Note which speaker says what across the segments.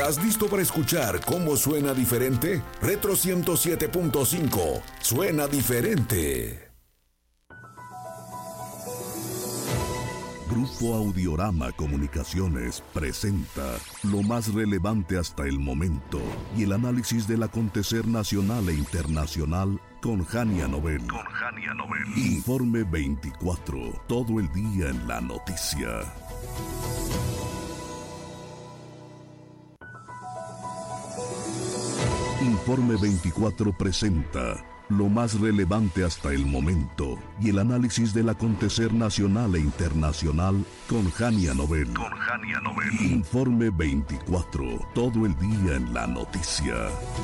Speaker 1: ¿Estás listo para escuchar cómo suena diferente? Retro 107.5. Suena diferente. Grupo Audiorama Comunicaciones presenta lo más relevante hasta el momento y el análisis del acontecer nacional e internacional con Jania Nobel. Informe 24. Todo el día en la noticia. Informe 24 presenta lo más relevante hasta el momento y el análisis del acontecer nacional e internacional con Jania Nobel. Informe 24. Todo el día en la noticia.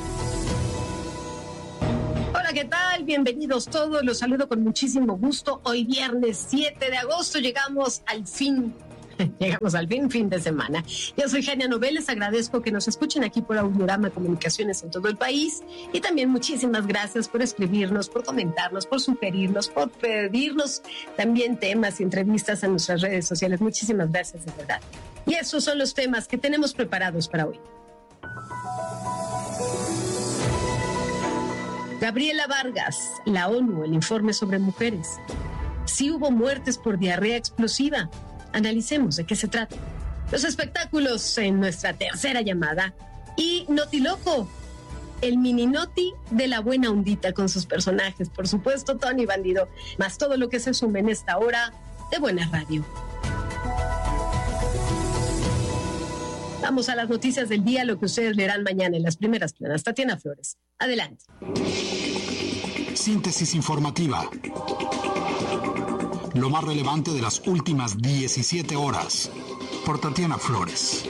Speaker 2: Hola, ¿qué tal? Bienvenidos todos. Los saludo con muchísimo gusto. Hoy viernes 7 de agosto llegamos al fin de semana. Yo soy Jania Nobel, les agradezco que nos escuchen aquí por Audiorama Comunicaciones en todo el país y también muchísimas gracias por escribirnos, por comentarnos, por sugerirnos, por pedirnos también temas y entrevistas en nuestras redes sociales. Muchísimas gracias, de verdad. Y esos son los temas que tenemos preparados para hoy. Gabriela Vargas, la ONU, el informe sobre mujeres. Sí hubo muertes por diarrea explosiva. Analicemos de qué se trata. Los espectáculos en nuestra tercera llamada. Y Notiloco, el mini noti de la buena ondita con sus personajes. Por supuesto, Tony Bandido, más todo lo que se sume en esta hora de Buena Radio. Vamos a las noticias del día, lo que ustedes leerán mañana en las primeras planas. Tatiana Flores, adelante.
Speaker 3: Síntesis informativa. Lo más relevante de las últimas 17 horas. Por Tatiana Flores.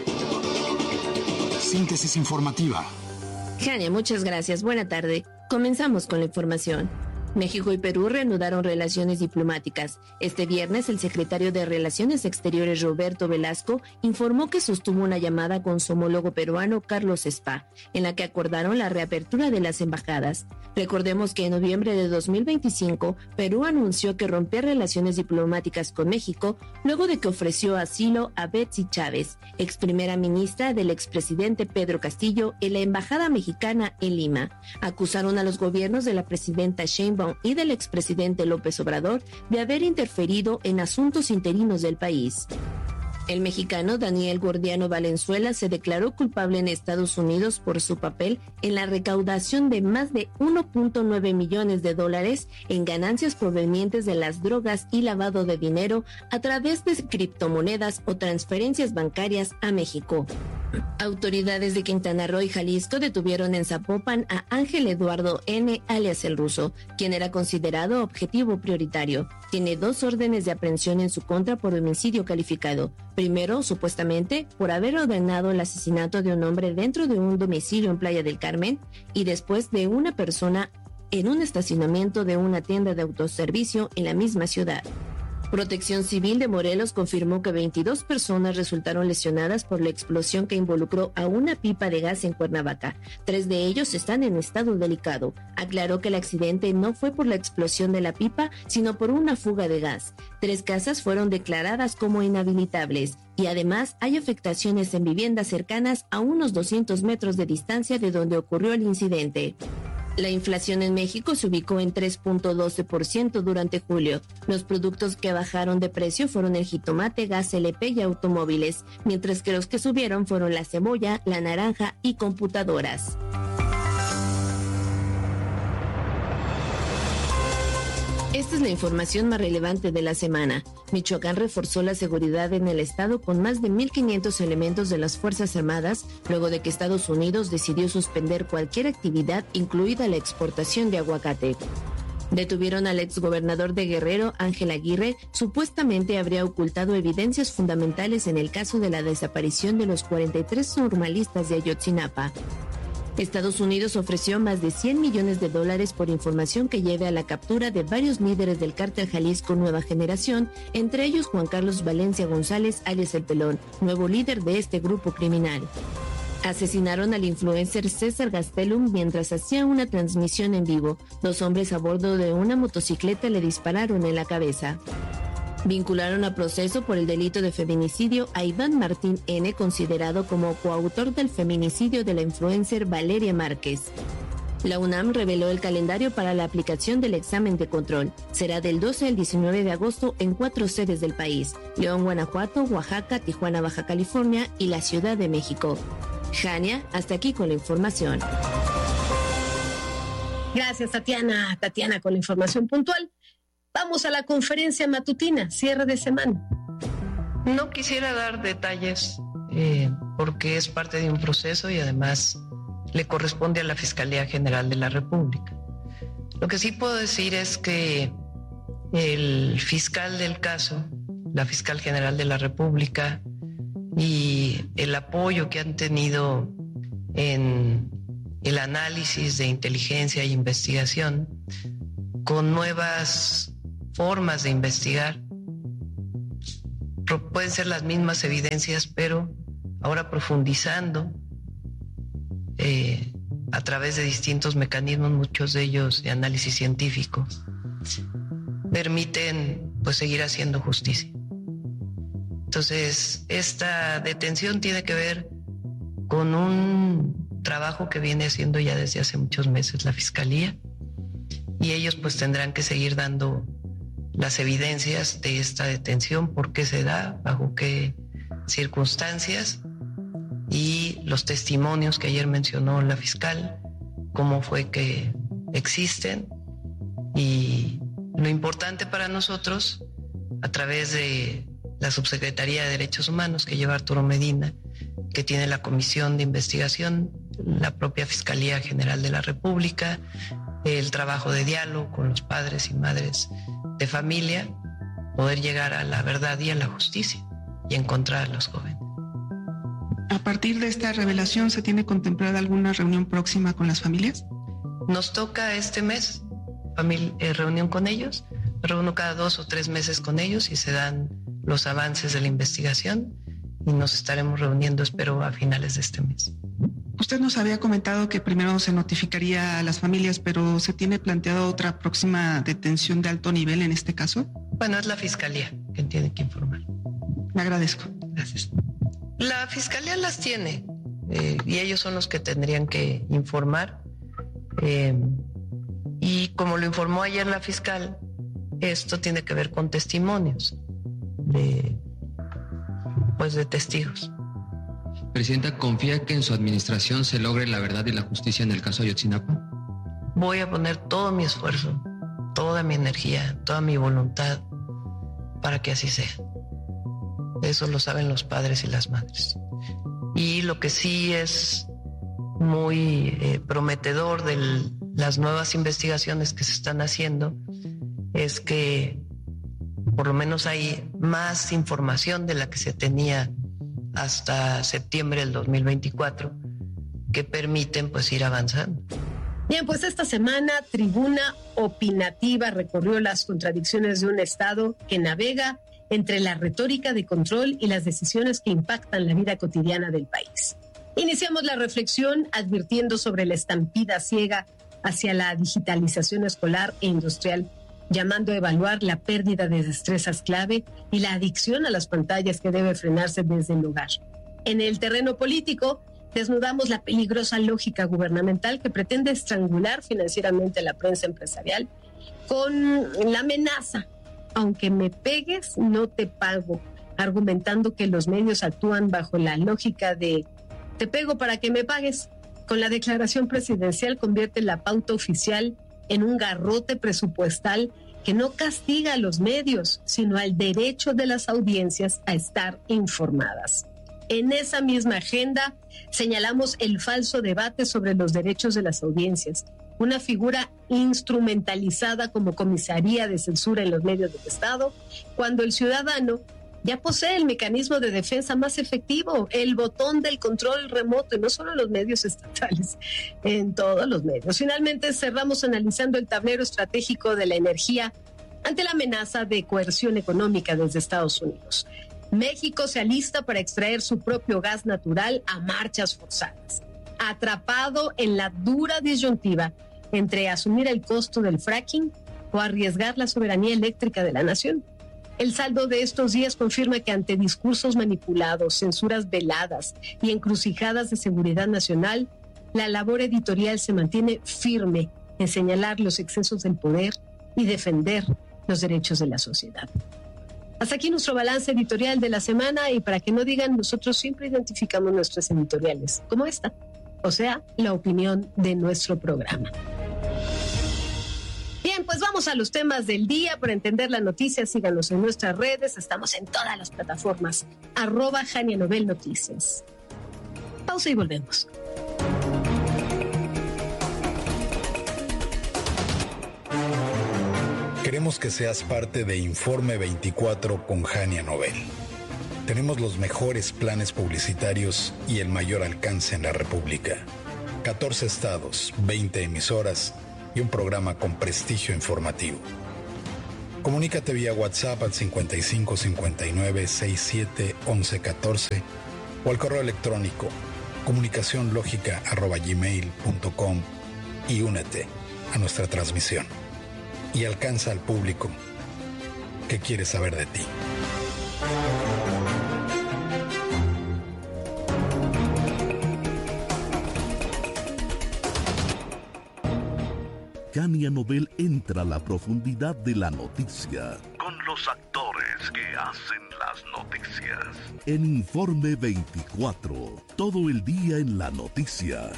Speaker 3: Síntesis informativa.
Speaker 4: Jania, muchas gracias. Buena tarde. Comenzamos con la información. México y Perú reanudaron relaciones diplomáticas. Este viernes, el secretario de Relaciones Exteriores, Roberto Velasco, informó que sostuvo una llamada con su homólogo peruano, Carlos Spa, en la que acordaron la reapertura de las embajadas. Recordemos que en noviembre de 2025, Perú anunció que rompió relaciones diplomáticas con México luego de que ofreció asilo a Betsy Chávez, ex primera ministra del expresidente Pedro Castillo, en la embajada mexicana en Lima. Acusaron a los gobiernos de la presidenta Sheinbaum y del expresidente López Obrador de haber interferido en asuntos interinos del país. El mexicano Daniel Gordiano Valenzuela se declaró culpable en Estados Unidos por su papel en la recaudación de más de 1.9 millones de dólares en ganancias provenientes de las drogas y lavado de dinero a través de criptomonedas o transferencias bancarias a México. Autoridades de Quintana Roo y Jalisco detuvieron en Zapopan a Ángel Eduardo N., alias El Ruso, quien era considerado objetivo prioritario. Tiene 2 órdenes de aprehensión en su contra por homicidio calificado. Primero, supuestamente, por haber ordenado el asesinato de un hombre dentro de un domicilio en Playa del Carmen y después de una persona en un estacionamiento de una tienda de autoservicio en la misma ciudad. Protección Civil de Morelos confirmó que 22 personas resultaron lesionadas por la explosión que involucró a una pipa de gas en Cuernavaca. 3 de ellos están en estado delicado. Aclaró que el accidente no fue por la explosión de la pipa, sino por una fuga de gas. 3 casas fueron declaradas como inhabilitables y además hay afectaciones en viviendas cercanas a unos 200 metros de distancia de donde ocurrió el incidente. La inflación en México se ubicó en 3.12% durante julio. Los productos que bajaron de precio fueron el jitomate, gas LP y automóviles, mientras que los que subieron fueron la cebolla, la naranja y computadoras. Esta es la información más relevante de la semana. Michoacán reforzó la seguridad en el estado con más de 1,500 elementos de las Fuerzas Armadas, luego de que Estados Unidos decidió suspender cualquier actividad, incluida la exportación de aguacate. Detuvieron al exgobernador de Guerrero, Ángel Aguirre, supuestamente habría ocultado evidencias fundamentales en el caso de la desaparición de los 43 normalistas de Ayotzinapa. Estados Unidos ofreció más de $100 millones por información que lleve a la captura de varios líderes del cártel Jalisco Nueva Generación, entre ellos Juan Carlos Valencia González, alias El Pelón, nuevo líder de este grupo criminal. Asesinaron al influencer César Gastelum mientras hacía una transmisión en vivo. 2 hombres a bordo de una motocicleta le dispararon en la cabeza. Vincularon a proceso por el delito de feminicidio a Iván Martín N., considerado como coautor del feminicidio de la influencer Valeria Márquez. La UNAM reveló el calendario para la aplicación del examen de control. Será del 12 al 19 de agosto en 4 sedes del país: León, Guanajuato, Oaxaca, Tijuana, Baja California y la Ciudad de México. Jania, hasta aquí con la información.
Speaker 2: Gracias, Tatiana. Tatiana, con la información puntual. Vamos a la conferencia matutina, cierre de semana.
Speaker 5: No quisiera dar detalles porque es parte de un proceso y además le corresponde a la Fiscalía General de la República. Lo que sí puedo decir es que el fiscal del caso, la Fiscal General de la República, y el apoyo que han tenido en el análisis de inteligencia e investigación con nuevas formas de investigar, pueden ser las mismas evidencias, pero ahora profundizando a través de distintos mecanismos, muchos de ellos de análisis científico, permiten pues seguir haciendo justicia. Entonces, esta detención tiene que ver con un trabajo que viene haciendo ya desde hace muchos meses la Fiscalía, y ellos pues tendrán que seguir dando las evidencias de esta detención, por qué se da, bajo qué circunstancias, y los testimonios que ayer mencionó la fiscal, cómo fue que existen. Y lo importante para nosotros, a través de la Subsecretaría de Derechos Humanos que lleva Arturo Medina, que tiene la Comisión de Investigación, la propia Fiscalía General de la República, el trabajo de diálogo con los padres y madres de familia, poder llegar a la verdad y a la justicia y encontrar a los jóvenes.
Speaker 6: A partir de esta revelación, ¿se tiene contemplada alguna reunión próxima con las familias?
Speaker 5: Nos toca este mes reunión con ellos. Me reúno cada 2 o 3 meses con ellos y se dan los avances de la investigación, y nos estaremos reuniendo, espero, a finales de este mes.
Speaker 6: Usted nos había comentado que primero se notificaría a las familias, pero ¿se tiene planteado otra próxima detención de alto nivel en este caso?
Speaker 5: Bueno, es la Fiscalía quien tiene que informar.
Speaker 6: Le agradezco.
Speaker 5: Gracias. La Fiscalía las tiene y ellos son los que tendrían que informar. Y como lo informó ayer la fiscal, esto tiene que ver con testimonios de testigos.
Speaker 7: Presidenta, ¿confía que en su administración se logre la verdad y la justicia en el caso Ayotzinapa?
Speaker 5: Voy a poner todo mi esfuerzo, toda mi energía, toda mi voluntad para que así sea. Eso lo saben los padres y las madres. Y lo que sí es muy prometedor de las nuevas investigaciones que se están haciendo es que por lo menos hay más información de la que se tenía hasta septiembre del 2024 que permiten pues ir avanzando.
Speaker 2: Bien, pues esta semana Tribuna Opinativa recorrió las contradicciones de un Estado que navega entre la retórica de control y las decisiones que impactan la vida cotidiana del país. Iniciamos la reflexión advirtiendo sobre la estampida ciega hacia la digitalización escolar e industrial, llamando a evaluar la pérdida de destrezas clave y la adicción a las pantallas que debe frenarse desde el hogar. En el terreno político, desnudamos la peligrosa lógica gubernamental que pretende estrangular financieramente a la prensa empresarial con la amenaza: aunque me pegues, no te pago, argumentando que los medios actúan bajo la lógica de te pego para que me pagues. Con la declaración presidencial convierte la pauta oficial en un garrote presupuestal que no castiga a los medios, sino al derecho de las audiencias a estar informadas. En esa misma agenda señalamos el falso debate sobre los derechos de las audiencias, una figura instrumentalizada como comisaría de censura en los medios del Estado, cuando el ciudadano ya posee el mecanismo de defensa más efectivo, el botón del control remoto, y no solo en los medios estatales, en todos los medios. Finalmente cerramos analizando el tablero estratégico de la energía ante la amenaza de coerción económica desde Estados Unidos. México se alista para extraer su propio gas natural a marchas forzadas, atrapado en la dura disyuntiva entre asumir el costo del fracking o arriesgar la soberanía eléctrica de la nación. El saldo de estos días confirma que ante discursos manipulados, censuras veladas y encrucijadas de seguridad nacional, la labor editorial se mantiene firme en señalar los excesos del poder y defender los derechos de la sociedad. Hasta aquí nuestro balance editorial de la semana, y para que no digan, nosotros siempre identificamos nuestras editoriales como esta, o sea, la opinión de nuestro programa. Bien, pues vamos a los temas del día. Para entender la noticia, síganos en nuestras redes. Estamos en todas las plataformas. @Jania Nobel Noticias. Pausa y volvemos.
Speaker 8: Queremos que seas parte de Informe 24 con Jania Nobel. Tenemos los mejores planes publicitarios y el mayor alcance en la República. 14 estados, 20 emisoras y un programa con prestigio informativo. Comunícate vía WhatsApp al 55 59 67 11 14 o al correo electrónico comunicacionlogica@gmail.com y únete a nuestra transmisión y alcanza al público que quiere saber de ti.
Speaker 1: Jania Nobel entra a la profundidad de la noticia con los actores que hacen las noticias. En Informe 24, todo el día en la noticia.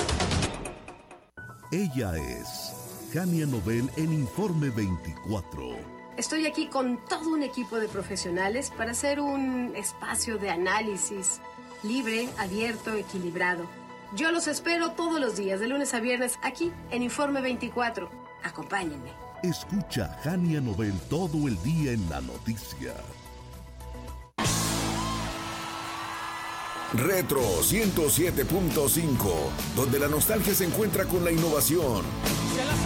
Speaker 1: Ella es Jania Nobel en Informe 24.
Speaker 2: Estoy aquí con todo un equipo de profesionales para hacer un espacio de análisis libre, abierto, equilibrado. Yo los espero todos los días, de lunes a viernes, aquí en Informe 24. Acompáñenme.
Speaker 1: Escucha Jania Nobel todo el día en la noticia.
Speaker 9: Retro 107.5, donde la nostalgia se encuentra con la innovación.